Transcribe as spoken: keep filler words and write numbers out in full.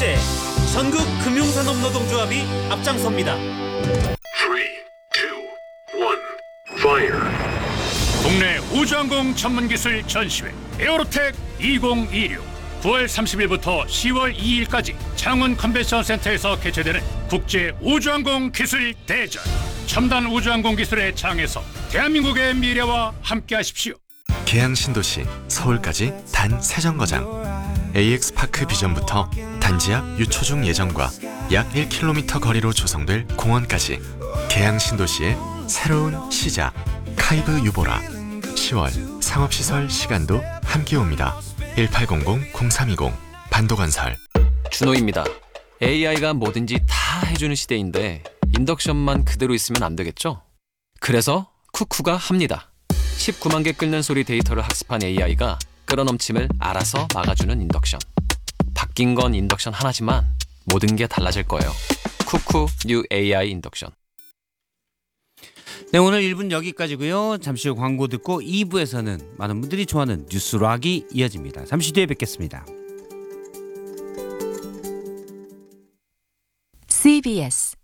번째, 전국 금융산업노동조합이 앞장섭니다. three, two, one, fire. 국내 우주항공 전문기술 전시회 에어로텍 이천이십육 구월 삼십일부터 시월 이일까지 창원 컨벤션센터에서 개최되는 국제 우주항공 기술 대전. 첨단 우주항공 기술의 장에서 대한민국의 미래와 함께하십시오. 계양 신도시 서울까지 단 세 정거장. 에이엑스파크 비전부터 단지 앞 유초중 예정과 약 일 킬로미터 거리로 조성될 공원까지 계양 신도시의 새로운 시작. 카이브 유보라. 시월 상업시설 시간도 함께 옵니다. 일팔공공 공삼이공 반도건설. 준호입니다. 에이아이가 뭐든지 다 해주는 시대인데 인덕션만 그대로 있으면 안 되겠죠? 그래서 쿠쿠가 합니다. 십구만 개 끓는 소리 데이터를 학습한 에이아이가 끓어넘침을 알아서 막아주는 인덕션. 바뀐 건 인덕션 하나지만 모든 게 달라질 거예요. 쿠쿠 뉴 에이아이 인덕션. 네, 오늘 일 분 여기까지고요. 잠시 후 광고 듣고 이 부에서는 많은 분들이 좋아하는 뉴스락이 이어집니다. 잠시 뒤에 뵙겠습니다. 씨비에스